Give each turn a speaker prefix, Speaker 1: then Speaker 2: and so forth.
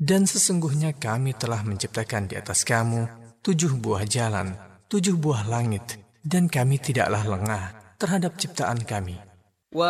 Speaker 1: Dan sesungguhnya kami telah menciptakan di atas kamu 7 buah jalan, 7 buah langit, dan kami tidaklah lengah terhadap ciptaan kami.